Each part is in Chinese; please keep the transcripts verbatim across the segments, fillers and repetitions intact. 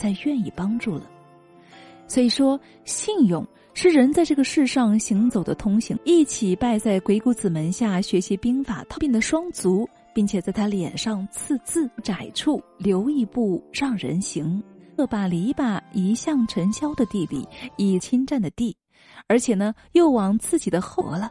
再愿意帮助了。所以说，信用是人在这个世上行走的通行。一起拜在鬼谷子门下学习兵法套病的双足，并且在他脸上刺字，窄处留一步让人行，各把篱笆移向尘嚣的地里，以侵占的地，而且呢又往自己的后了。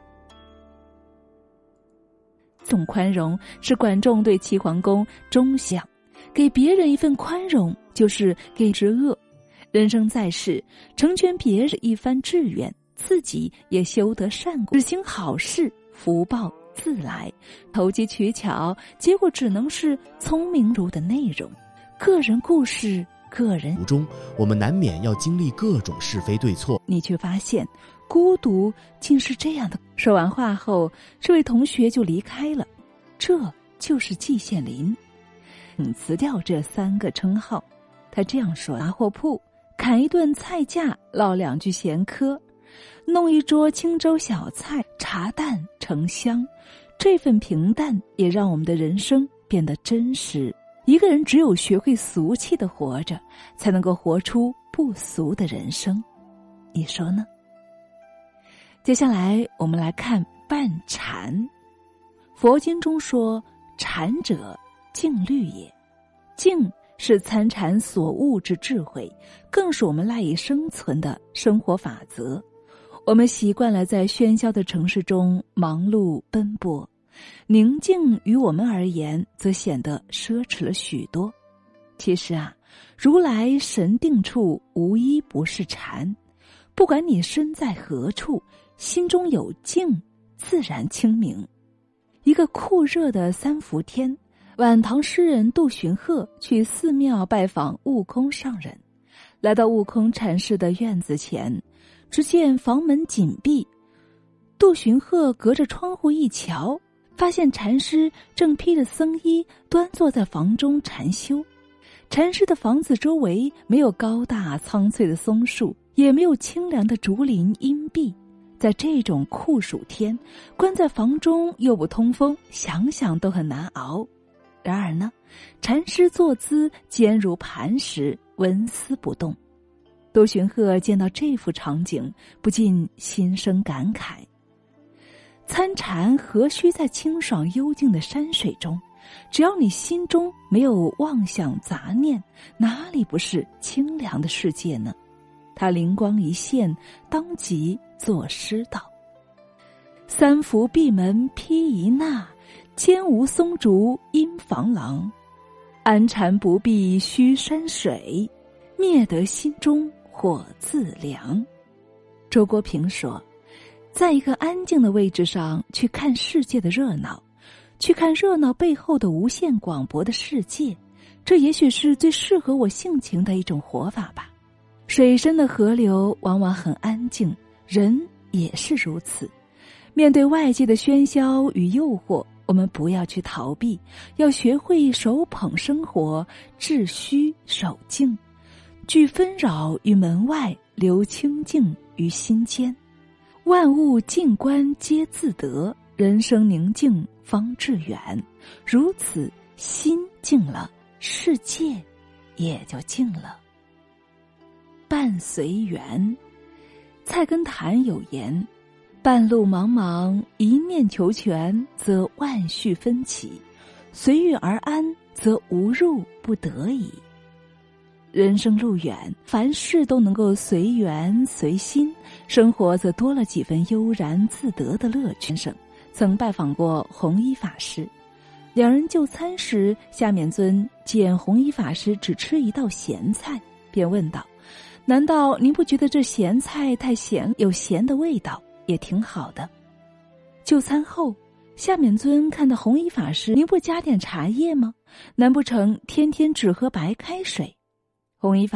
总宽容是管仲对齐桓公忠想，给别人一份宽容就是给之恶。人生在世，成全别人一番志愿，自己也修得善果，只行好事，福报自来。投机取巧，结果只能是聪明如的内容。个人故事，个人途中，我们难免要经历各种是非对错， 你却发现孤独竟是这样的。说完话后，这位同学就离开了。这就是季羡林，请辞掉这三个称号。他这样说：杂货铺砍一顿菜价，唠两句闲嗑，弄一桌清粥小菜，茶淡成香。这份平淡也让我们的人生变得真实。一个人只有学会俗气的活着，才能够活出不俗的人生。你说呢？接下来我们来看半禅。佛经中说，禅者静虑也。静是参禅所悟之智慧，更是我们赖以生存的生活法则。我们习惯了在喧嚣的城市中忙碌奔波，宁静于我们而言则显得奢侈了许多。其实啊，如来神定处无一不是禅。不管你身在何处，心中有静，自然清明。一个酷热的三伏天，晚唐诗人杜荀鹤去寺庙拜访悟空上人。来到悟空禅师的院子前，只见房门紧闭。杜荀鹤隔着窗户一瞧，发现禅师正披着僧衣端坐在房中禅修。禅师的房子周围没有高大苍翠的松树，也没有清凉的竹林荫蔽。在这种酷暑天，关在房中又不通风，想想都很难熬。然而呢，禅师坐姿坚如磐石，纹丝不动。杜荀鹤见到这幅场景，不禁心生感慨：参禅何须在清爽幽静的山水中？只要你心中没有妄想杂念，哪里不是清凉的世界呢？他灵光一现，当即作诗道：三伏闭门披一纳，间无松竹阴房廊。安禅不避虚山水，灭得心中火自凉。周国平说，在一个安静的位置上去看世界的热闹，去看热闹背后的无限广博的世界，这也许是最适合我性情的一种活法吧。水深的河流往往很安静，人也是如此。面对外界的喧嚣与诱惑，我们不要去逃避，要学会手捧生活，致虚守静，拒纷扰于门外，留清静于心间。万物静观皆自得，人生宁静方致远。如此，心静了，世界也就静了。半随缘。菜根谭有言，半路茫茫，一念求全，则万绪纷起；随遇而安，则无入不得已。人生路远，凡事都能够随缘随心，生活则多了几分悠然自得的乐趣。曾拜访过弘一法师，两人就餐时，夏勉尊见弘一法师只吃一道咸菜，便问道：难道您不觉得这咸菜太咸，有咸的味道也挺好的？就餐后，夏勉尊看到弘一法师，您不加点茶叶吗？难不成天天只喝白开水？弘一法